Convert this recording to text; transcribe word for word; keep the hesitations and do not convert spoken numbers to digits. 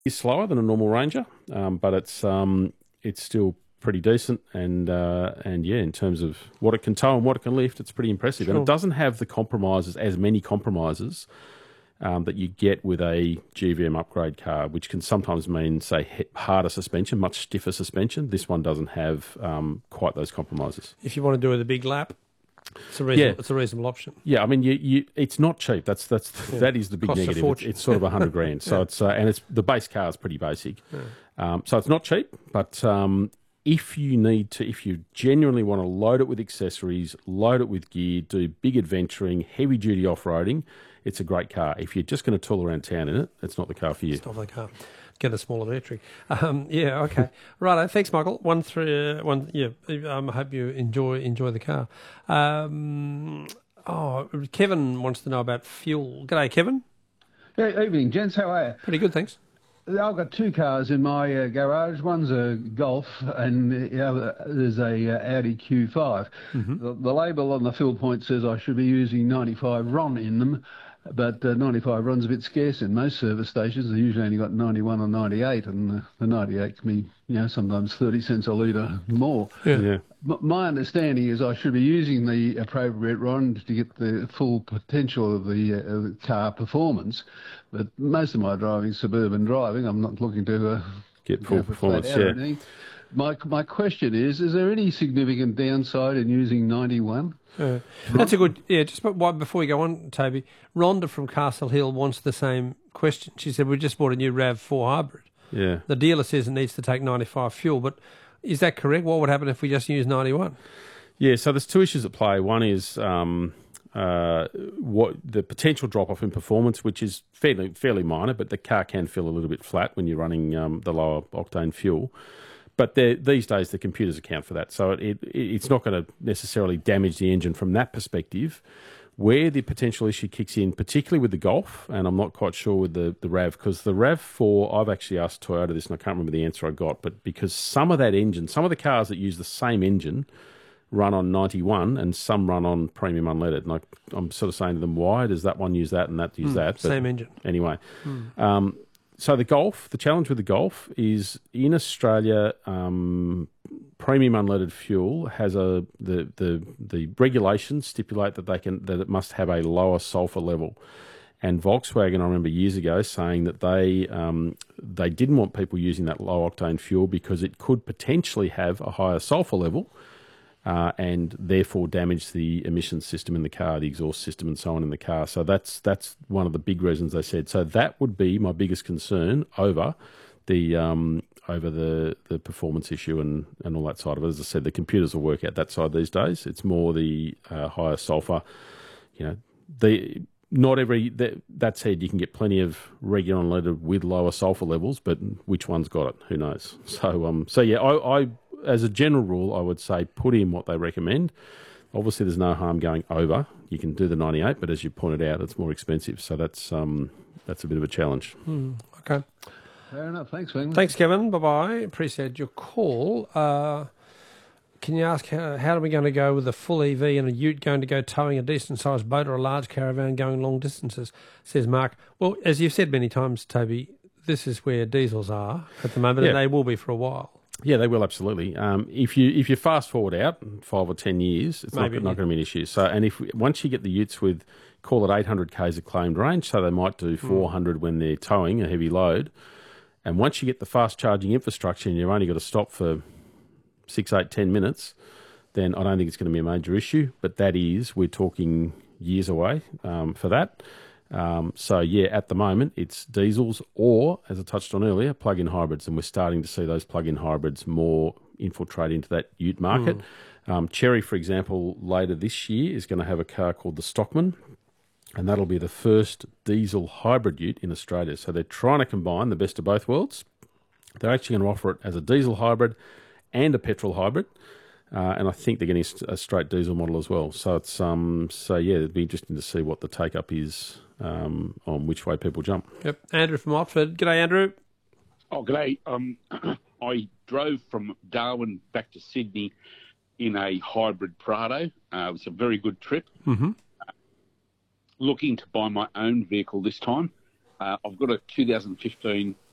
It's slower than a normal Ranger, um, but it's um, it's still pretty decent, and uh, and yeah, in terms of what it can tow and what it can lift, it's pretty impressive. Sure. And it doesn't have the compromises, as many compromises um, that you get with a G V M upgrade car, which can sometimes mean, say, he- harder suspension, much stiffer suspension. This one doesn't have um, quite those compromises. If you want to do it with a big lap, it's a reasonable, Yeah. it's a reasonable option. Yeah, I mean, you, you, it's not cheap. That's that's Yeah. that is the big Costs a negative. It's, fortune. it's sort of a hundred grand. So Yeah. it's uh, and it's the base car is pretty basic. Yeah. Um, so it's not cheap, but um, if you need to, if you genuinely want to load it with accessories, load it with gear, do big adventuring, heavy duty off roading, it's a great car. If you're just going to tool around town in it, it's not the car for you. It's not the car. Get a smaller battery. Um, yeah, okay. Righto, thanks, Michael. One through uh, one. Yeah, um, I hope you enjoy enjoy the car. Um, oh, Kevin wants to know about fuel. G'day, Kevin. Hey, evening, gents. How are you? Pretty good, thanks. I've got two cars in my uh, garage. One's a Golf, and the other is a uh, Audi Q five. Mm-hmm. The, the label on the fill point says I should be using ninety-five R O N in them, but uh, ninety-five R O N's a bit scarce in most service stations. They usually only got ninety-one or ninety-eight, and uh, the ninety-eight can be, you know, sometimes thirty cents a litre more. Yeah. Yeah. M- My understanding is I should be using the appropriate R O N to get the full potential of the, uh, of the car performance, but most of my driving is suburban driving. I'm not looking to uh, Get full go for performance, flat out or yeah. anything. My, my question is, is there any significant downside in using ninety-one? Uh, that's a good, yeah, just but why- before we go on, Toby, Rhonda from Castle Hill wants the same question. She said, we just bought a new RAV four hybrid. Yeah. The dealer says it needs to take ninety-five fuel, but is that correct? What would happen if we just use ninety-one? Yeah, so there's two issues at play. One is um, uh, what the potential drop-off in performance, which is fairly fairly minor, but the car can feel a little bit flat when you're running um, the lower octane fuel. But they're- these days, the computers account for that, so it, it it's not going to necessarily damage the engine from that perspective. Where the potential issue kicks in, particularly with the Golf, and I'm not quite sure with the, the RAV, because the RAV four, I've actually asked Toyota this, and I can't remember the answer I got, but because some of that engine, some of the cars that use the same engine run on ninety-one, and some run on premium unleaded. And I, I'm sort of saying to them, why does that one use that and that use Mm, that? But same engine. Anyway, um, so the Golf, the challenge with the Golf is in Australia, um, premium unleaded fuel has a the, the the regulations stipulate that they can that it must have a lower sulfur level. And Volkswagen, I remember years ago saying that they um, they didn't want people using that low octane fuel because it could potentially have a higher sulfur level. Uh, and therefore damage the emissions system in the car, the exhaust system, and so on in the car. So that's that's one of the big reasons they said. So that would be my biggest concern over the um, over the, the performance issue and, and all that side of it. As I said, the computers will work out that side these days. It's more the uh, higher sulfur. You know, the not every that, that said, you can get plenty of regular unleaded with lower sulfur levels, but which one's got it? Who knows? So um, so yeah, I. I as a general rule, I would say put in what they recommend. Obviously, there's no harm going over. You can do the ninety-eight, but as you pointed out, it's more expensive. So that's um, that's a bit of a challenge. Mm, okay. Fair enough. Thanks, Wayne. Thanks, Kevin. Bye-bye. Appreciate your call. Uh, can you ask how, how are we going to go with a full E V and a ute going to go towing a decent-sized boat or a large caravan going long distances, says Mark. Well, as you've said many times, Toby, this is where diesels are at the moment, Yeah. and they will be for a while. Yeah, they will absolutely. Um, if you if you fast forward out five or ten years, it's Maybe, not, not yeah. going to be an issue. So, and if once you get the utes with call it eight hundred k's of claimed range, so they might do four hundred when they're towing a heavy load, and once you get the fast charging infrastructure and you've only got to stop for six, eight, ten minutes, then I don't think it's going to be a major issue. But that is, we're talking years away um, for that. Um, so, yeah, at the moment, it's diesels or, as I touched on earlier, plug-in hybrids, and we're starting to see those plug-in hybrids more infiltrate into that ute market. Mm. Um, Chery, for example, later this year is going to have a car called the Stockman, and that'll be the first diesel hybrid ute in Australia. So they're trying to combine the best of both worlds. They're actually going to offer it as a diesel hybrid and a petrol hybrid. Uh, and I think they're getting a straight diesel model as well. So it's um so yeah, it'd be interesting to see what the take up is um, on which way people jump. Yep, Andrew from Oxford. G'day, Andrew. Oh, g'day. Um, I drove from Darwin back to Sydney in a hybrid Prado. Uh, it was a very good trip. Mm-hmm. Uh, looking to buy my own vehicle this time. Uh, I've got a two thousand fifteen